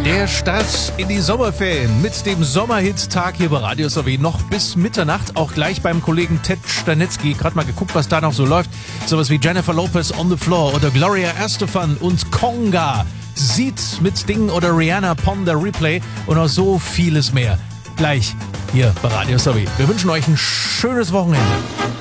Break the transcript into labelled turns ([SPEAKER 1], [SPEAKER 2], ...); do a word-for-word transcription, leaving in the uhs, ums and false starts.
[SPEAKER 1] Der Start in die Sommerferien mit dem Sommerhit-Tag hier bei Radio S R W noch bis Mitternacht. Auch gleich beim Kollegen Ted Stanetzky. Gerade mal geguckt, was da noch so läuft. Sowas wie Jennifer Lopez on the Floor oder Gloria Estefan und Conga. Sieht mit Ding oder Rihanna Pon the Replay und noch so vieles mehr. Gleich hier bei Radio S R W. Wir wünschen euch ein schönes Wochenende.